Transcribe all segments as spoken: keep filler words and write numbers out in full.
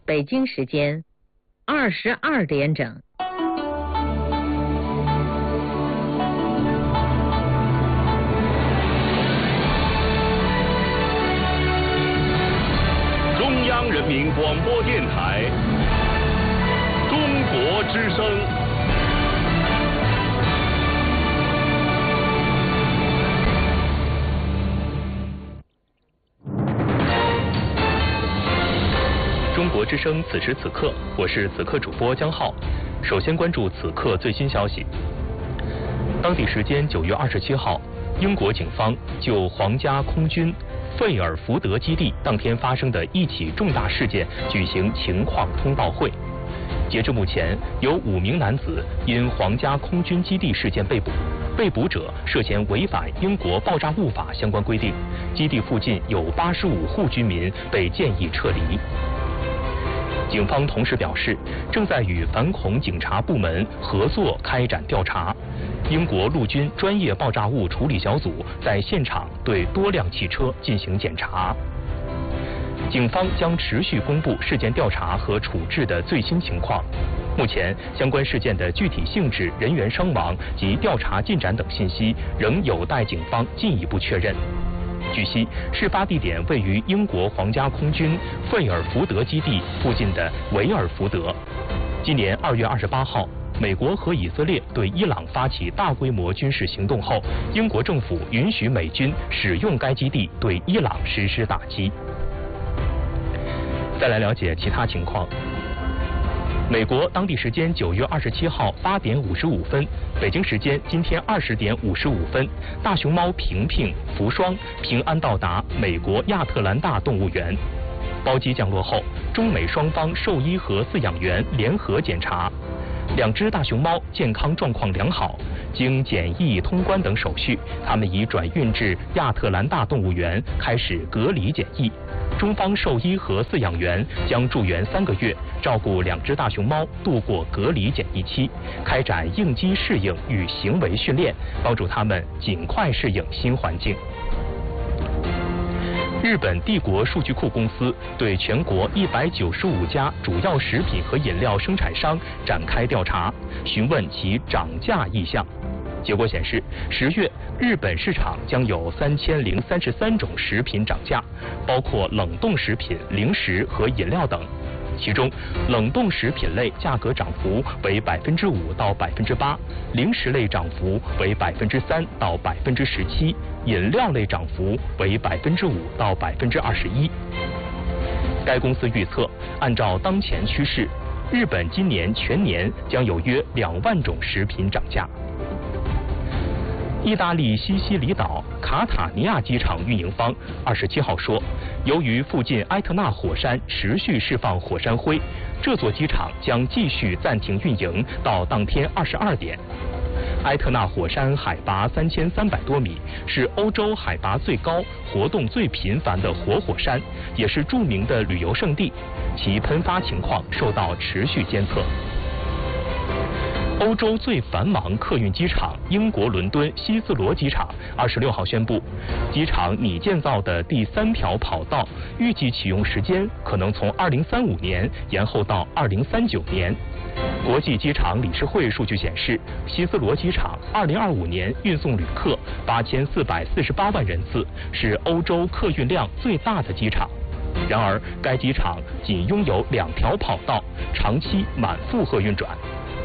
北京时间二十二点整。 中央人民广播电台中国之声。中国之声此时此刻，我是此刻主播江浩。首先关注此刻最新消息。当地时间九月二十七号，英国警方就皇家空军费尔福德基地当天发生的一起重大事件举行情况通报会。截至目前，有五名男子因皇家空军基地事件被捕，被捕者涉嫌违反英国爆炸物法相关规定。基地附近有八十五户居民被建议撤离。警方同时表示，正在与反恐警察部门合作开展调查。英国陆军专业爆炸物处理小组在现场对多辆汽车进行检查。警方将持续公布事件调查和处置的最新情况。目前，相关事件的具体性质、人员伤亡及调查进展等信息仍有待警方进一步确认。据悉，事发地点位于英国皇家空军费尔福德基地附近的维尔福德。今年二月二十八号，美国和以色列对伊朗发起大规模军事行动后，英国政府允许美军使用该基地对伊朗实施打击。再来了解其他情况。美国当地时间九月二十七号八点五十五分，北京时间今天二十点五十五分，大熊猫平平、福双平安到达美国亚特兰大动物园。包机降落后，中美双方兽医和饲养员联合检查，两只大熊猫健康状况良好，经检疫通关等手续，它们已转运至亚特兰大动物园开始隔离检疫。中方兽医和饲养员将驻园三个月，照顾两只大熊猫度过隔离检疫期，开展应激适应与行为训练，帮助它们尽快适应新环境。日本帝国数据库公司对全国一百九十五家主要食品和饮料生产商展开调查，询问其涨价意向。结果显示，十月日本市场将有三千零三十三种食品涨价，包括冷冻食品、零食和饮料等。其中，冷冻食品类价格涨幅为百分之五到百分之八，零食类涨幅为百分之三到百分之十七，饮料类涨幅为百分之五到百分之二十一。该公司预测，按照当前趋势，日本今年全年将有约两万种食品涨价。意大利西西里岛卡塔尼亚机场运营方二十七号说，由于附近埃特纳火山持续释放火山灰，这座机场将继续暂停运营到当天二十二点。埃特纳火山海拔三千三百多米，是欧洲海拔最高、活动最频繁的活火山，也是著名的旅游胜地，其喷发情况受到持续监测。欧洲最繁忙客运机场英国伦敦希斯罗机场二十六号宣布，机场拟建造的第三条跑道预计启用时间可能从二零三五年延后到二零三九年。国际机场理事会数据显示，希斯罗机场二零二五年运送旅客八千四百四十八万人次，是欧洲客运量最大的机场。然而，该机场仅拥有两条跑道，长期满负荷运转。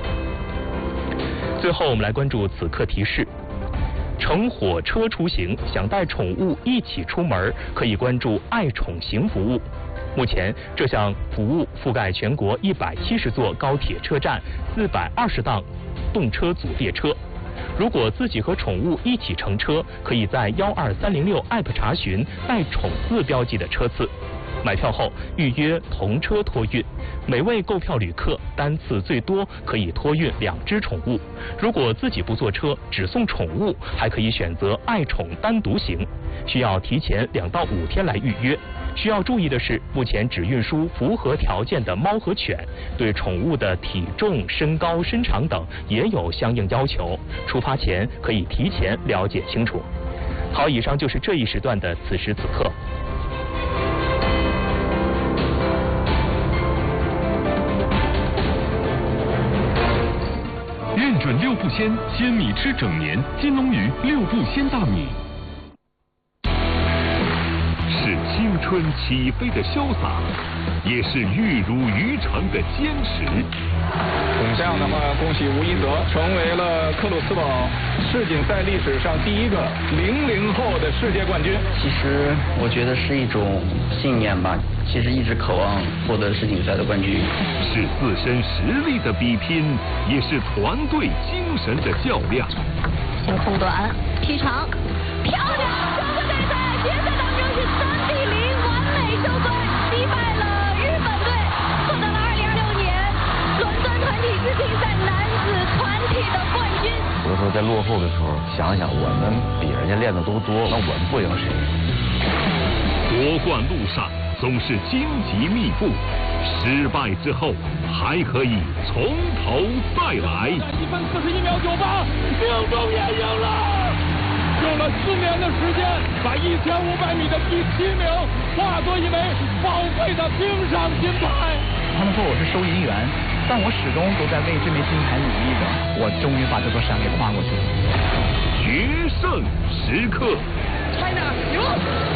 最后，我们来关注此刻提示：乘火车出行，想带宠物一起出门，可以关注爱宠行服务。目前，这项服务覆盖全国一百七十座高铁车站、四百二十档动车组列车。如果自己和宠物一起乘车，可以在幺二三零六 App 查询带宠字标记的车次。买票后预约同车托运，每位购票旅客单次最多可以托运两只宠物。如果自己不坐车，只送宠物，还可以选择爱宠单独行，需要提前两到五天来预约。需要注意的是，目前只运输符合条件的猫和犬，对宠物的体重、身高、身长等也有相应要求，出发前可以提前了解清楚。好，以上就是这一时段的此时此刻。 鲜，鲜米吃整年。金龙鱼六步鲜大米。是青春起飞的潇洒，也是玉如渔船的坚持。 这样的话，恭喜吴一泽成为了克鲁斯堡世锦赛历史上第一个零零后的世界冠军。 其实我觉得是一种信念吧，其实一直渴望获得世锦赛的冠军。 是自身实力的比拼，也是团队精神的较量。 先空短，劈长，漂亮！中国队在决赛当中是三比零完美收官，击败了日本队，获得了二零二六年伦敦团体世锦赛男子团体的冠军。 有的时候在落后的时候，想想我们比人家练的都多，那我们不赢谁？ 夺冠路上总是荆棘密布，失败之后还可以从头再来。 一分四十一秒九八，命中也赢了。用了四年的时间，把一千五百米的第七名化作一枚宝贵的冰上金牌。 他们说我是收银员，但我始终都在为这枚金牌努力着。我终于把这座山给跨过去了。 决胜时刻。 China 赢。